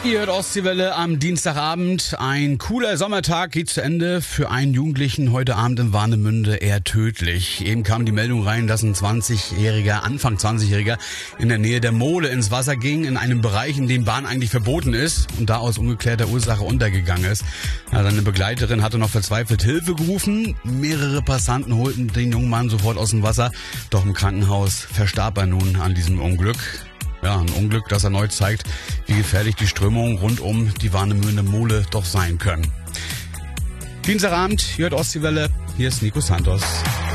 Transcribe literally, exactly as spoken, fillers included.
Ihr hört Ostseewelle am Dienstagabend. Ein cooler Sommertag geht zu Ende. Für einen Jugendlichen heute Abend in Warnemünde eher tödlich. Eben kam die Meldung rein, dass ein zwanzigjähriger, Anfang zwanzigjähriger in der Nähe der Mole ins Wasser ging, in einem Bereich, in dem Bahn eigentlich verboten ist und da aus ungeklärter Ursache untergegangen ist. Ja, seine Begleiterin hatte noch verzweifelt Hilfe gerufen. Mehrere Passanten holten den jungen Mann sofort aus dem Wasser. Doch im Krankenhaus verstarb er nun an diesem Unglück. Ja, ein Unglück, das erneut zeigt, wie gefährlich die Strömungen rund um die Warnemünde Mole doch sein können. Dienstagabend, hier hört Ostseewelle, hier ist Nico Santos.